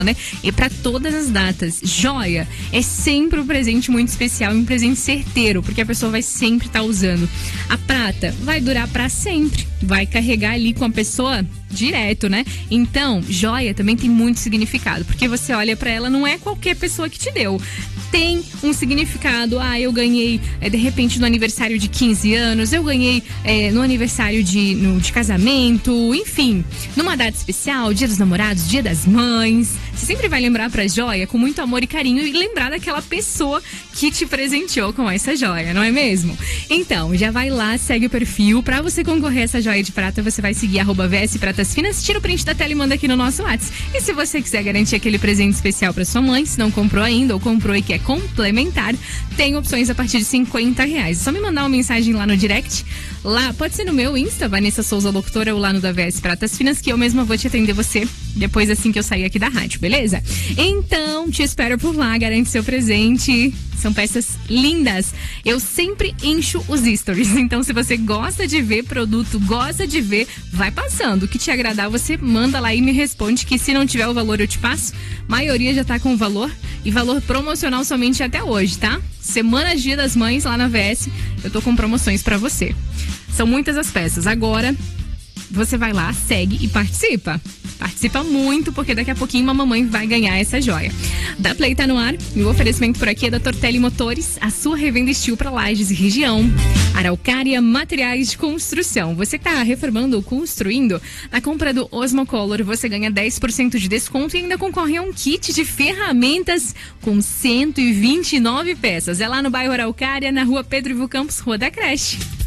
né? E para todas as datas. Joia é sempre um presente muito especial, um presente certeiro, porque a pessoa vai sempre estar usando. A prata vai durar para sempre, vai carregar ali com a pessoa direto, né? Então, joia também tem muito significado, porque você olha pra ela, não é qualquer pessoa que te deu. Tem um significado. Eu ganhei de repente no aniversário de 15 anos, eu ganhei no aniversário de casamento, enfim, numa data especial, Dia dos Namorados, Dia das Mães. Você sempre vai lembrar pra joia com muito amor e carinho e lembrar daquela pessoa que te presenteou com essa joia, não é mesmo? Então, já vai lá, segue o perfil. Pra você concorrer a essa joia de prata, você vai seguir @VS Pratas Finas, tira o print da tela e manda aqui no nosso WhatsApp. E se você quiser garantir aquele presente especial pra sua mãe, se não comprou ainda ou comprou e quer complementar, tem opções a partir de R$50. É só me mandar uma mensagem lá no direct. Lá, pode ser no meu Insta, Vanessa Souza Locutora, ou lá no da VS Pratas Finas, que eu mesma vou te atender você depois assim que eu sair aqui da rádio, beleza? Então, te espero por lá, garante seu presente. São peças lindas. Eu sempre encho os stories. Então, se você gosta de ver produto, gosta de ver, vai passando. O que te agradar, você manda lá e me responde, que se não tiver o valor, eu te passo. A maioria já tá com o valor. E valor promocional somente até hoje, tá? Semana Dia das Mães lá na VS, eu tô com promoções pra você. São muitas as peças. Agora, você vai lá, segue e participa. Participa muito, porque daqui a pouquinho uma mamãe vai ganhar essa joia. Da Play tá no ar, e o oferecimento por aqui é da Tortelli Motores, a sua revenda Estil para Lages e região. Araucária Materiais de Construção. Você tá reformando ou construindo? Na compra do Osmocolor, você ganha 10% de desconto e ainda concorre a um kit de ferramentas com 129 peças. É lá no bairro Araucária, na rua Pedro Ivo Campos, Rua da Creche.